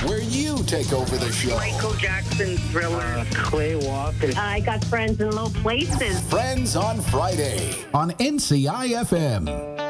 where you take over the show. Michael Jackson, Thriller. Clay Walker. I got friends in low places. Friends on Friday on NCI FM.